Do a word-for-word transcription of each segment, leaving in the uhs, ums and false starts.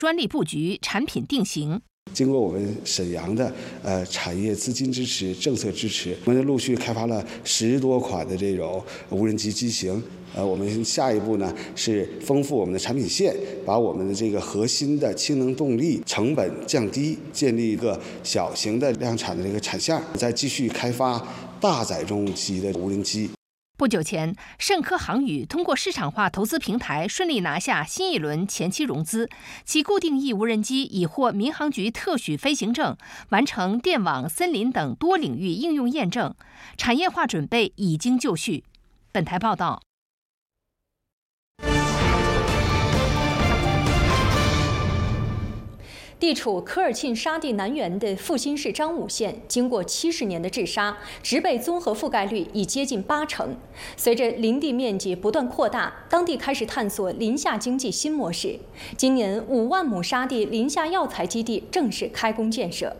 专利布局、产品定型。 经过我们沈阳的呃产业资金支持、政策支持，我们陆续开发了十多款的这种无人机机型。呃，我们下一步呢是丰富我们的产品线，把我们的这个核心的氢能动力成本降低，建立一个小型的量产的这个产线，再继续开发大载重级的无人机。 不久前，盛科航宇通过市场化投资平台顺利拿下新一轮前期融资，其固定翼无人机已获民航局特许飞行证，完成电网、森林等多领域应用验证，产业化准备已经就绪。本台报道。 地处科尔沁沙地南缘的阜新市张武县，经过七十年的治沙，植被综合覆盖率已接近八成。随着林地面积不断扩大，当地开始探索林下经济新模式。今年五万亩沙地林下药材基地正式开工建设。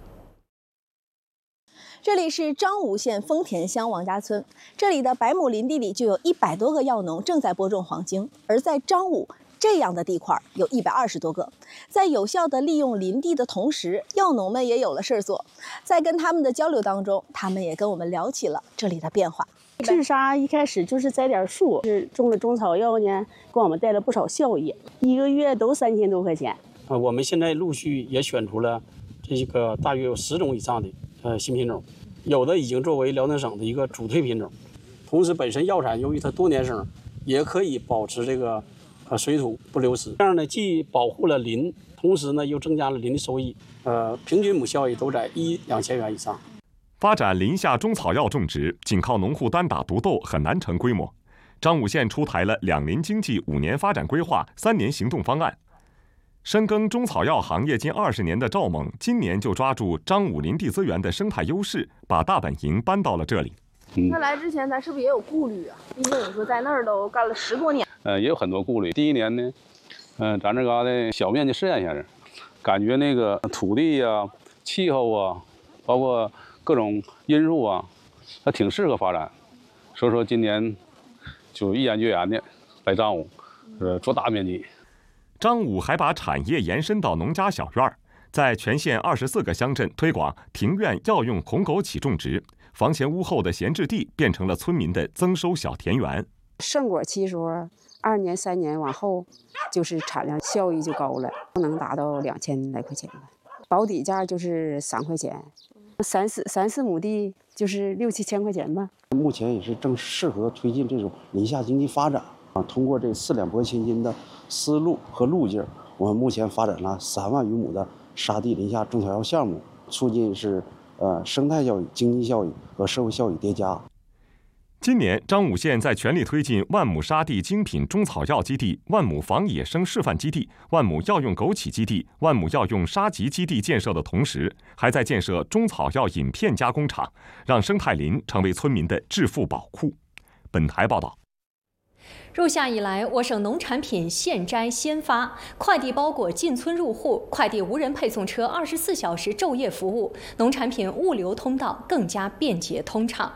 这里是张武县丰田乡王家村，这里的百亩林地里就有一百多个药农正在播种黄精，而在张武，这样的地块有一百二十多个。在有效地利用林地的同时，药农们也有了事儿做。在跟他们的交流当中，他们也跟我们聊起了这里的变化。 治沙一开始就是栽点树，是种了中草药呢，给我们带了不少效益，一个月都三千多块钱。 啊，我们现在陆续也选出了这个大约有十种以上的呃新品种，有的已经作为辽宁省的一个主推品种。同时，本身药材由于它多年生，也可以保持这个。呃，水土不流失，这样呢，既保护了林，同时呢，又增加了林的收益。呃，平均亩效益都在一两千元以上。 发展林下中草药种植，仅靠农户单打独斗很难成规模。张武县出台了两林经济五年发展规划、三年行动方案。深耕中草药行业近二十年的赵猛，今年就抓住张武林地资源的生态优势，把大本营搬到了这里。 嗯、那来之前，咱是不是也有顾虑啊？毕竟你说在那儿都干了十多年。 呃，也有很多顾虑。第一年呢，嗯、呃，咱这嘎达小面积试验一下，感觉那个土地呀、啊、气候啊，包括各种因素啊，它挺适合发展。所以说今年就一研究研的来张武，呃，做大面积。 张武还把产业延伸到农家小院，在全县二十四个乡镇推广庭院药用红枸杞种植，房前屋后的闲置地变成了村民的增收小田园。 盛果期时候，二年三年往后，就是产量效益就高了，能达到两千来块钱吧。保底价就是三块钱，三四三四亩地就是六七千块钱吧。 目前也是正适合推进这种林下经济发展啊。通过这四两拨千斤的思路和路径，我们目前发展了三万余亩的沙地林下中草药项目，促进是呃生态效益、经济效益和社会效益叠加。 今年，张武县在全力推进万亩沙地精品中草药基地、万亩防野生示范基地、万亩药用枸杞基地、万亩药用沙棘基地建设的同时，还在建设中草药饮片加工厂，让生态林成为村民的致富宝库。本台报道。 入夏以来，我省农产品现摘现发，快递包裹进村入户，快递无人配送车二十四小时昼夜服务，农产品物流通道更加便捷通畅。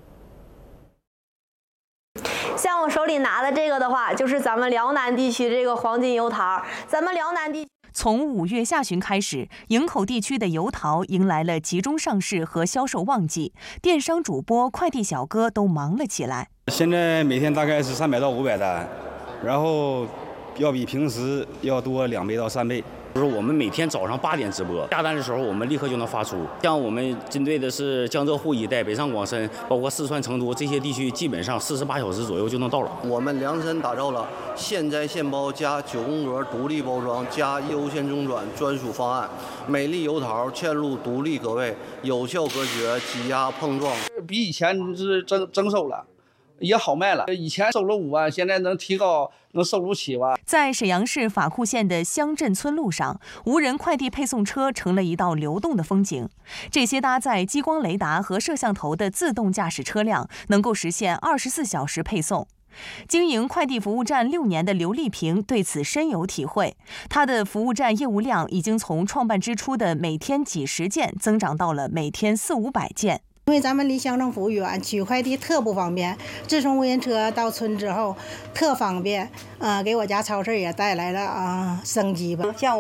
像我手里拿的这个的话，就是咱们辽南地区这个黄金油桃。咱们辽南地从五月下旬开始，营口地区的油桃迎来了集中上市和销售旺季，电商主播、快递小哥都忙了起来。 现在每天大概是三百到五百单，然后要比平时要多两倍到三倍。 就是我们每天早上八点直播，下单的时候我们立刻就能发出。像我们针对的是江浙沪一带、北上广深，包括四川成都这些地区，基本上四十八小时左右就能到了。 我们量身打造了现摘现包加九宫格独立包装加优先中转专属方案，每粒油桃嵌入独立格位，有效隔绝挤压碰撞。 比以前是增增收了。也好卖了，以前收了五万，现在能提高，能收入七万。 在沈阳市法库县的乡镇村路上，无人快递配送车成了一道流动的风景。这些搭载激光雷达和摄像头的自动驾驶车辆，能够实现二十四小时配送。经营快递服务站六年的刘丽萍对此深有体会，她的服务站业务量已经从创办之初的每天几十件，增长到了每天四五百件。 因为咱们离乡政府远，取快递特不方便。自从无人车到村之后，特方便，呃，给我家超市也带来了啊、呃、生机吧。 像